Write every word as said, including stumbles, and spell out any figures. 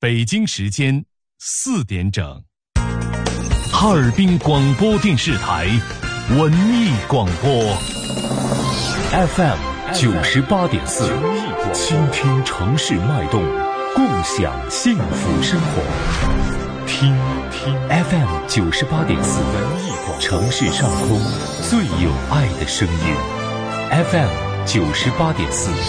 北京时间四点整。哈尔滨广播电视台文艺广播 F M 九十八点四，倾听城市脉动，共享幸福生活。听听 F M 九十八点四，城市上空最有爱的声音。F M 九十八点四。